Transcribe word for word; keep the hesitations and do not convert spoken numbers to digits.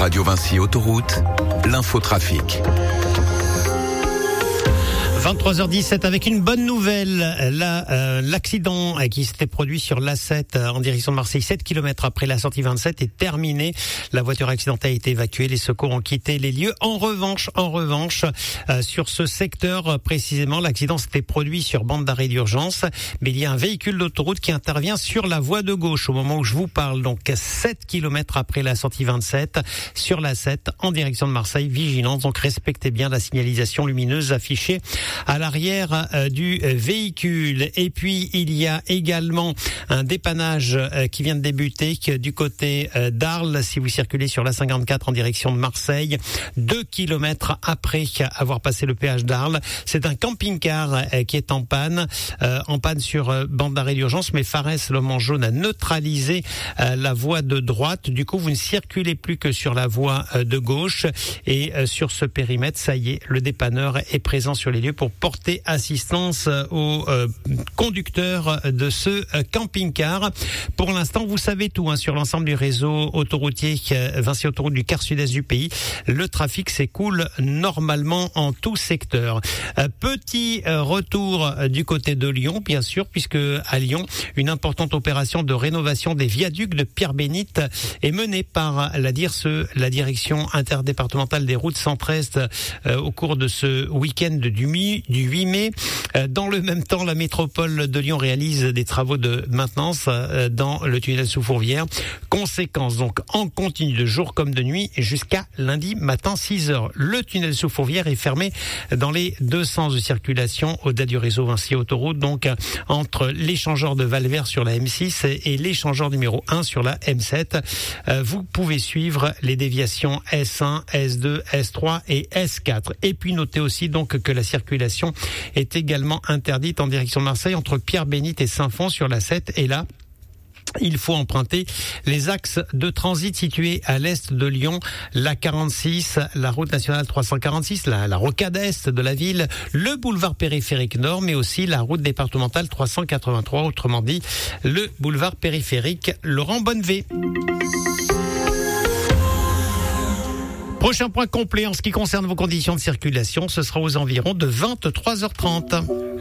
Radio Vinci Autoroute, l'infotrafic. vingt-trois heures dix-sept avec une bonne nouvelle. Là, euh, l'accident qui s'était produit sur l'A sept en direction de Marseille, sept kilomètres après la sortie vingt-sept, est terminé. La voiture accidentée a été évacuée. Les secours ont quitté les lieux. En revanche, en revanche, euh, sur ce secteur précisément, l'accident s'était produit sur bande d'arrêt d'urgence. Mais il y a un véhicule d'autoroute qui intervient sur la voie de gauche au moment où je vous parle. Donc sept kilomètres après la sortie vingt-sept sur l'A sept en direction de Marseille. Vigilance, donc respectez bien la signalisation lumineuse affichée à l'arrière euh, du véhicule. Et puis il y a également un dépannage euh, qui vient de débuter euh, du côté euh, d'Arles. Si vous circulez sur l'A cinquante-quatre en direction de Marseille, deux kilomètres après avoir passé le péage d'Arles, c'est un camping-car euh, qui est en panne, euh, en panne sur euh, bande d'arrêt d'urgence. Mais Fares, l'homme en jaune, a neutralisé euh, la voie de droite. Du coup, vous ne circulez plus que sur la voie euh, de gauche. Et euh, sur ce périmètre, ça y est, le dépanneur est présent sur les lieux pour porter assistance aux euh, conducteurs de ce euh, camping-car. Pour l'instant, vous savez tout hein, sur l'ensemble du réseau autoroutier euh, Vinci Autoroute du quart sud-est du pays. Le trafic s'écoule normalement en tout secteur. Euh, petit euh, retour euh, du côté de Lyon, bien sûr, puisque à Lyon, une importante opération de rénovation des viaducs de Pierre-Bénite est menée par la D I R S E, la direction interdépartementale des routes centre-est, euh, au cours de ce week-end du mi du huit mai. Dans le même temps, la métropole de Lyon réalise des travaux de maintenance dans le tunnel sous Fourvière. Conséquence donc en continu de jour comme de nuit jusqu'à lundi matin six heures. Le tunnel sous Fourvière est fermé dans les deux sens de circulation au-delà du réseau Vinci Autoroute, donc entre l'échangeur de Valvert sur la M six et l'échangeur numéro un sur la M sept. Vous pouvez suivre les déviations S un, S deux, S trois et S quatre. Et puis notez aussi donc que la circulation est également interdite en direction de Marseille entre Pierre-Bénite et Saint-Fond sur la sept. Et là, il faut emprunter les axes de transit situés à l'est de Lyon, la quarante-six, la route nationale trois cent quarante-six, la, la rocade est de la ville, le boulevard périphérique nord, mais aussi la route départementale trois cent quatre-vingt-trois, autrement dit le boulevard périphérique Laurent Bonnevé. Prochain point complet en ce qui concerne vos conditions de circulation, ce sera aux environs de vingt-trois heures trente.